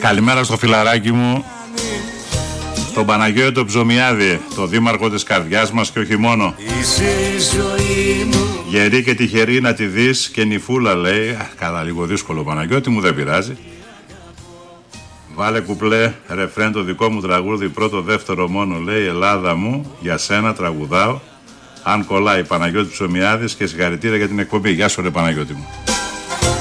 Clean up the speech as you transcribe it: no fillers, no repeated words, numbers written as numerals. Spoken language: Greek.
Καλημέρα στο φιλαράκι μου, τον Παναγιώτη το Ψωμιάδη, το δήμαρχο της καρδιάς μας και όχι μόνο. Γερή και τυχερή να τη δεις και νυφούλα λέει. Καλά, λίγο δύσκολο Παναγιώτη μου, δεν πειράζει. Βάλε κουπλέ, ρεφρέν το δικό μου τραγούδι, πρώτο δεύτερο μόνο λέει. Ελλάδα μου, για σένα τραγουδάω. Αν κολλάει Παναγιώτη Ψωμιάδης και συγχαρητήρια για την εκπομπή. Γεια σου ρε Παναγιώτη μου.